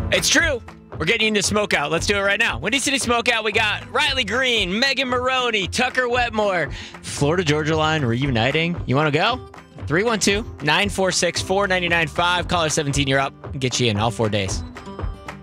It's true. We're getting into Smokeout. Let's do it right now. Windy City Smokeout, we got Riley Green, Megan Maroney, Tucker Wetmore, Florida-Georgia line reuniting. You want to go? 312-946-4995. Caller 17, you're up. Get you in all 4 days.